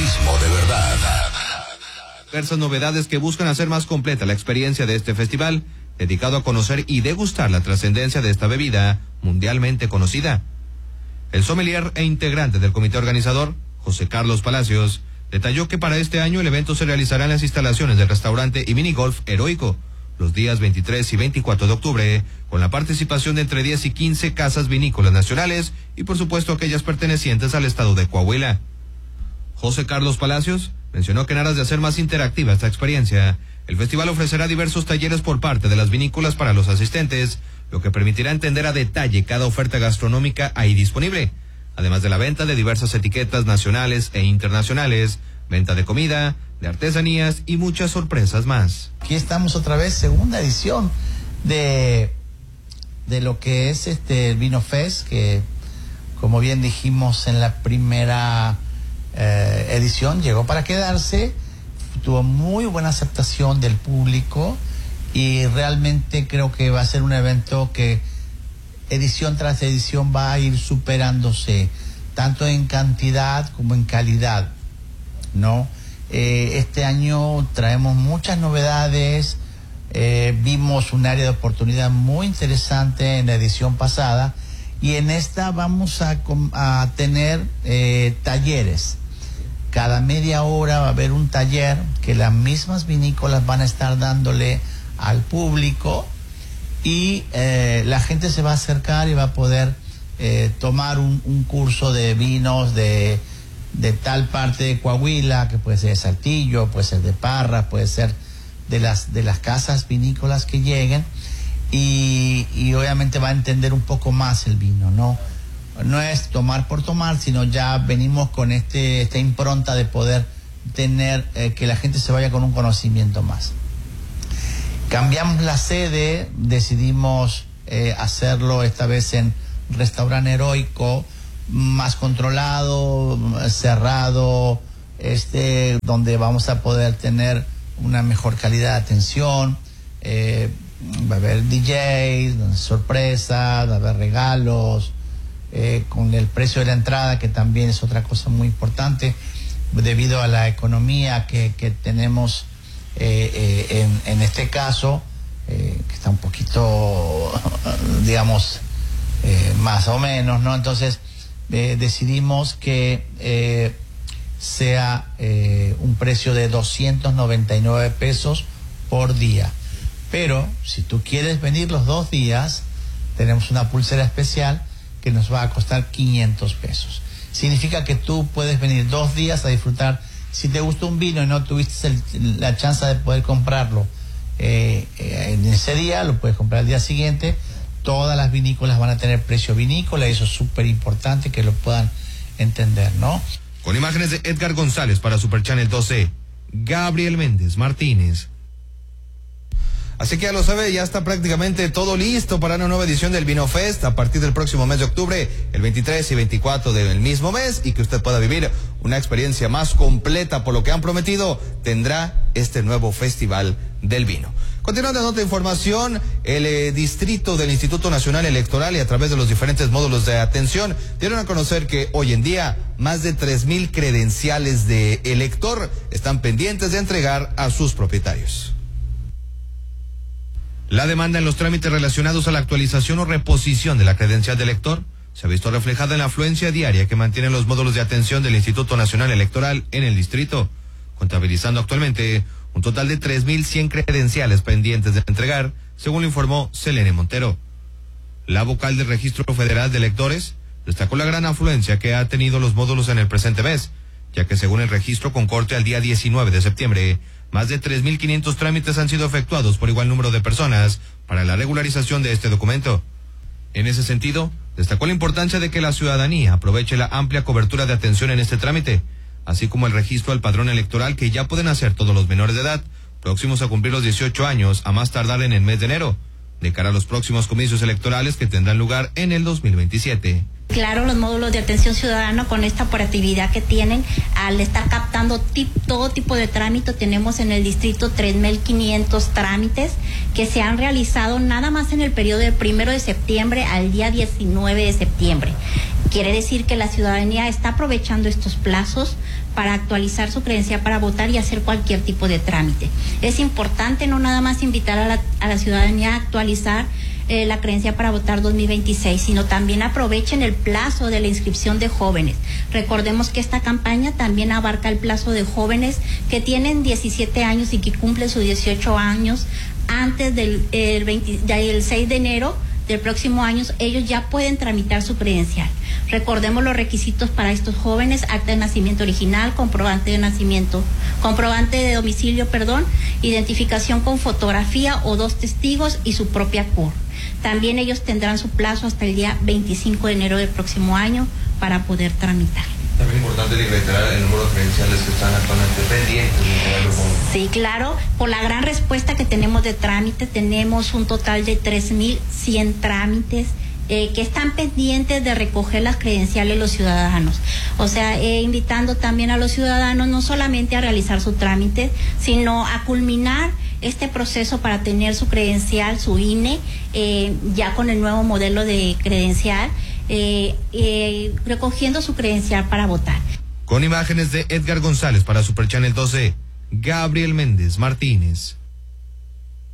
Periodismo de verdad. Diversas novedades que buscan hacer más completa la experiencia de este festival, dedicado a conocer y degustar la trascendencia de esta bebida mundialmente conocida. El sommelier e integrante del comité organizador, José Carlos Palacios, detalló que para este año el evento se realizará en las instalaciones del restaurante y minigolf Heroico, los días 23 y 24 de octubre, con la participación de entre 10 y 15 casas vinícolas nacionales y por supuesto aquellas pertenecientes al estado de Coahuila. José Carlos Palacios mencionó que en aras de hacer más interactiva esta experiencia, el festival ofrecerá diversos talleres por parte de las vinícolas para los asistentes, lo que permitirá entender a detalle cada oferta gastronómica ahí disponible, además de la venta de diversas etiquetas nacionales e internacionales, venta de comida, de artesanías y muchas sorpresas más. Aquí estamos otra vez, segunda edición de lo que es el Vino Fest, que como bien dijimos en la primera edición, llegó para quedarse, tuvo muy buena aceptación del público y realmente creo que va a ser un evento que edición tras edición va a ir superándose, tanto en cantidad como en calidad, ¿no? Este año traemos muchas novedades, vimos un área de oportunidad muy interesante en la edición pasada y en esta vamos a tener talleres. Cada media hora va a haber un taller que las mismas vinícolas van a estar dándole al público y la gente se va a acercar y va a poder tomar un curso de vinos de tal parte de Coahuila, que puede ser de Saltillo, puede ser de Parras, puede ser de las casas vinícolas que lleguen y obviamente va a entender un poco más el vino, no es tomar por tomar, sino ya venimos con esta impronta de poder tener que la gente se vaya con un conocimiento más. Cambiamos la sede, decidimos hacerlo esta vez en Restaurante Heroico, más controlado, cerrado, donde vamos a poder tener una mejor calidad de atención, va a haber DJs, sorpresas, va a haber regalos, con el precio de la entrada, que también es otra cosa muy importante, debido a la economía que tenemos en este caso, que está un poquito, digamos, más o menos, ¿no? Entonces, decidimos que sea un precio de 299 pesos por día. Pero si tú quieres venir los 2 días, tenemos una pulsera especial que nos va a costar 500 pesos. Significa que tú puedes venir 2 días a disfrutar. Si te gustó un vino y no tuviste la chance de poder comprarlo en ese día, lo puedes comprar el día siguiente. Todas las vinícolas van a tener precio vinícola y eso es súper importante que lo puedan entender, ¿no? Con imágenes de Edgar González para Super Channel 12, Gabriel Méndez Martínez. Así que ya lo sabe, ya está prácticamente todo listo para una nueva edición del Vino Fest a partir del próximo mes de octubre, el 23 y 24 del mismo mes, y que usted pueda vivir una experiencia más completa por lo que han prometido, tendrá este nuevo Festival del Vino. Continuando en otra información, el distrito del Instituto Nacional Electoral y a través de los diferentes módulos de atención dieron a conocer que hoy en día más de 3,000 credenciales de elector están pendientes de entregar a sus propietarios. La demanda en los trámites relacionados a la actualización o reposición de la credencial de elector se ha visto reflejada en la afluencia diaria que mantienen los módulos de atención del Instituto Nacional Electoral en el distrito, contabilizando actualmente un total de 3,100 credenciales pendientes de entregar, según lo informó Selene Montero. La vocal del Registro Federal de Electores destacó la gran afluencia que ha tenido los módulos en el presente mes, ya que según el registro con corte al día 19 de septiembre, más de 3,500 trámites han sido efectuados por igual número de personas para la regularización de este documento. En ese sentido, destacó la importancia de que la ciudadanía aproveche la amplia cobertura de atención en este trámite, así como el registro al padrón electoral que ya pueden hacer todos los menores de edad, próximos a cumplir los 18 años a más tardar en el mes de enero, de cara a los próximos comicios electorales que tendrán lugar en el 2027. Claro, los módulos de atención ciudadana con esta operatividad que tienen, al estar captando todo tipo de trámite, tenemos en el distrito 3,500 trámites que se han realizado nada más en el periodo del 1 de septiembre al día 19 de septiembre. Quiere decir que la ciudadanía está aprovechando estos plazos para actualizar su credencial para votar y hacer cualquier tipo de trámite. Es importante no nada más invitar a la ciudadanía a actualizar la credencial para votar 2026, sino también aprovechen el plazo de la inscripción de jóvenes. Recordemos que esta campaña también abarca el plazo de jóvenes que tienen 17 años y que cumplen sus 18 años antes del 6 de enero del próximo año. Ellos ya pueden tramitar su credencial. Recordemos los requisitos para estos jóvenes: acta de nacimiento original, comprobante de domicilio, identificación con fotografía o 2 testigos y su propia CUR. También ellos tendrán su plazo hasta el día 25 de enero del próximo año para poder tramitar. También es importante reiterar el número de credenciales que están actualmente pendientes. Sí, claro. Por la gran respuesta que tenemos de trámite, tenemos un total de 3.100 trámites que están pendientes de recoger las credenciales de los ciudadanos. O sea, invitando también a los ciudadanos no solamente a realizar su trámite, sino a culminar este proceso para tener su credencial, su INE, ya con el nuevo modelo de credencial, recogiendo su credencial para votar. Con imágenes de Edgar González para Super Channel 12, Gabriel Méndez Martínez.